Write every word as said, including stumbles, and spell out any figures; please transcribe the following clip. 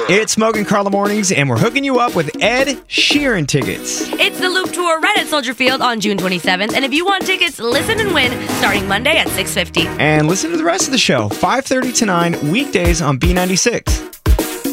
It's Smoke and Carla Mornings, and we're hooking you up with Ed Sheeran tickets. It's the Loop Tour right at Soldier Field on June twenty-seventh. And if you want tickets, listen and win starting Monday at six fifty. And listen to the rest of the show, five thirty to nine, weekdays on B ninety-six.